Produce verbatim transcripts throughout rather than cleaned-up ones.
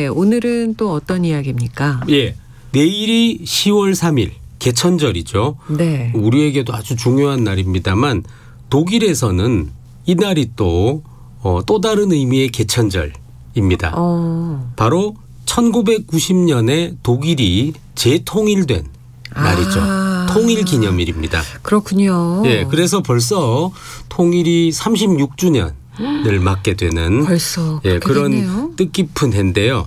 오늘은 또 어떤 이야기입니까? 예, 내일이 시월 삼일 개천절이죠. 네. 우리에게도 아주 중요한 날입니다만 독일에서는 이 날이 또, 어, 또 다른 의미의 개천절입니다. 어. 바로 천구백구십 년에 독일이 재통일된 날이죠. 아. 통일 기념일입니다. 그렇군요. 예, 그래서 벌써 통일이 삼십육 주년을 맞게 되는 벌써 예, 그런 됐네요. 뜻깊은 해인데요.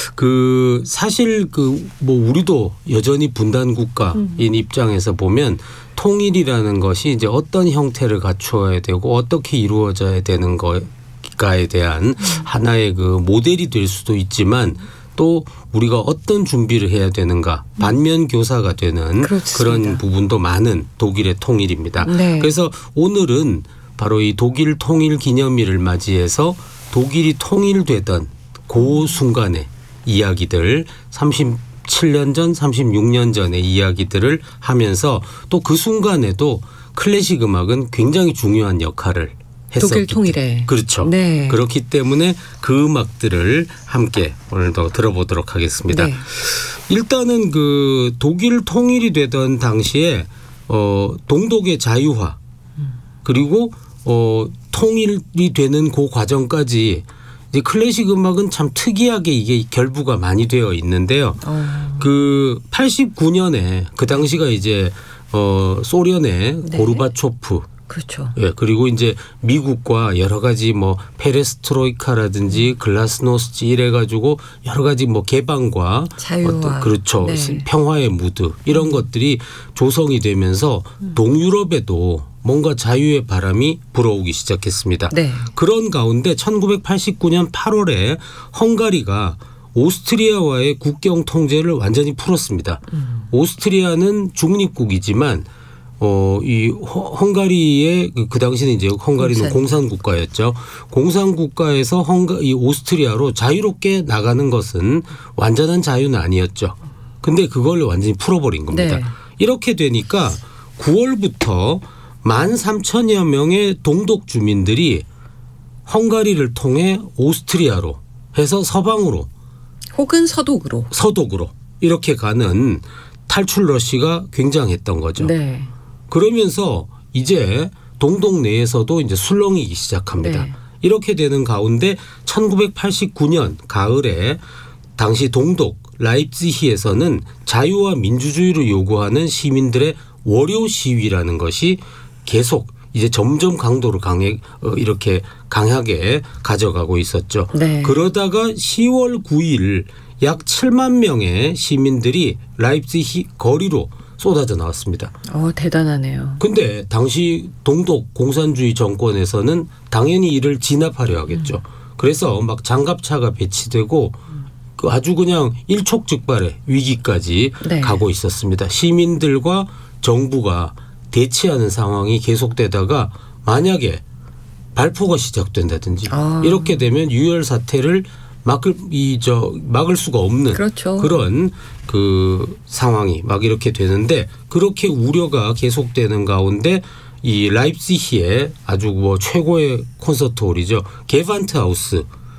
그 사실 그 뭐 우리도 여전히 분단 국가인 음. 입장에서 보면 통일이라는 것이 이제 어떤 형태를 갖추어야 되고 어떻게 이루어져야 되는 것가에 대한 음. 하나의 그 모델이 될 수도 있지만 또 우리가 어떤 준비를 해야 되는가 반면 교사가 되는 그렇습니다. 그런 부분도 많은 독일의 통일입니다. 네. 그래서 그래서 오늘은 바로 이 독일 통일 기념일을 맞이해서 독일이 통일되던 그 순간의 이야기들 삼십칠 년 전, 삼십육 년 전의 이야기들을 하면서 또 그 순간에도 클래식 음악은 굉장히 중요한 역할을 했었기 독일 통일에. 그렇죠. 네. 그렇기 때문에 그 음악들을 함께 오늘도 들어보도록 하겠습니다. 네. 일단은 그 독일 통일이 되던 당시에 어, 동독의 자유화 그리고 어, 통일이 되는 그 과정까지 이제 클래식 음악은 참 특이하게 이게 결부가 많이 되어 있는데요. 어. 그 팔십구 년에 그 당시가 이제 어, 소련의 네. 고르바초프 그렇죠. 예, 그리고 이제 미국과 여러 가지 뭐 페레스트로이카라든지 글라스노스트 이래가지고 여러 가지 뭐 개방과 자유화. 어떤 그렇죠. 네. 평화의 무드 이런 음. 것들이 조성이 되면서 음. 동유럽에도 뭔가 자유의 바람이 불어오기 시작했습니다. 네. 그런 가운데 천구백팔십구 년 팔월에 헝가리가 오스트리아와의 국경 통제를 완전히 풀었습니다. 음. 오스트리아는 중립국이지만 어, 이 헝가리의 그, 그 당시는 이제 헝가리는 공산. 공산 국가였죠. 공산 국가에서 헝가 이 오스트리아로 자유롭게 나가는 것은 완전한 자유는 아니었죠. 근데 그걸 완전히 풀어버린 겁니다. 네. 이렇게 되니까 구월부터 만 삼천여 명의 동독 주민들이 헝가리를 통해 오스트리아로 해서 서방으로 혹은 서독으로 서독으로 이렇게 가는 탈출 러시가 굉장했던 거죠. 네. 그러면서 이제 동독 내에서도 이제 술렁이기 시작합니다. 네. 이렇게 되는 가운데 천구백팔십구 년 가을에 당시 동독 라입지히에서는 자유와 민주주의를 요구하는 시민들의 월요 시위라는 것이 계속 이제 점점 강도를 강해 이렇게 강하게 가져가고 있었죠. 네. 그러다가 시월 구일 약 칠만 명의 시민들이 라입지히 거리로 쏟아져 나왔습니다. 어, 대단하네요. 근데 당시 동독 공산주의 정권에서는 당연히 이를 진압하려 하겠죠. 음. 그래서 막 장갑차가 배치되고 음. 아주 그냥 일촉즉발의 위기까지 네. 가고 있었습니다. 시민들과 정부가 대치하는 상황이 계속되다가 만약에 발포가 시작된다든지 아. 이렇게 되면 유혈 사태를 막을 이 저 막을 수가 없는 그렇죠. 그런 그 상황이 막 이렇게 되는데 그렇게 우려가 계속되는 가운데 이 라입지히의 아주 뭐 최고의 콘서트홀이죠. 게반트하우스.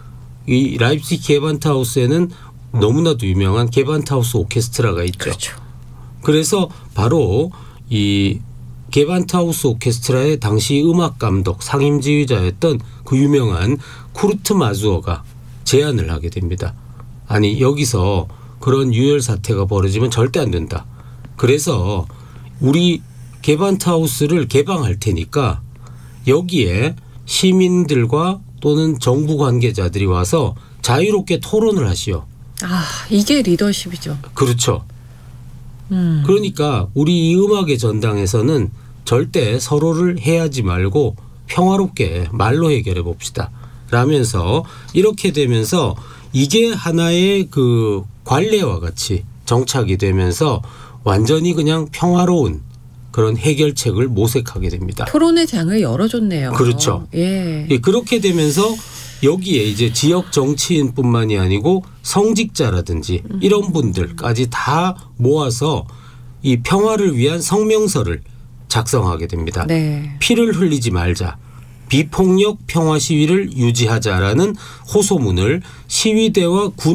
이 라입지히 게반트하우스에는 너무나도 유명한 게반트하우스 오케스트라가 있죠. 그렇죠. 그래서 바로 이 게반트하우스 오케스트라의 당시 음악 감독 상임지휘자였던 그 유명한 쿠르트 마주어가 제안을 하게 됩니다. 아니 여기서 그런 유혈 사태가 벌어지면 절대 안 된다. 그래서 우리 게반트하우스를 개방할 테니까 여기에 시민들과 또는 정부 관계자들이 와서 자유롭게 토론을 하시오. 아, 이게 리더십이죠. 그렇죠. 음. 그러니까 우리 이 음악의 전당에서는 절대 서로를 해하지 말고 평화롭게 말로 해결해 봅시다. 라면서 이렇게 되면서 이게 하나의 그 관례와 같이 정착이 되면서 완전히 그냥 평화로운 그런 해결책을 모색하게 됩니다. 토론의 장을 열어줬네요. 그렇죠. 예. 예, 그렇게 되면서 여기에 이제 지역 정치인뿐만이 아니고 성직자라든지 음. 이런 분들까지 다 모아서 이 평화를 위한 성명서를 작성하게 됩니다. 네. 피를 흘리지 말자. 비폭력 평화 시위를 유지하자라는 호소문을 시위대와 군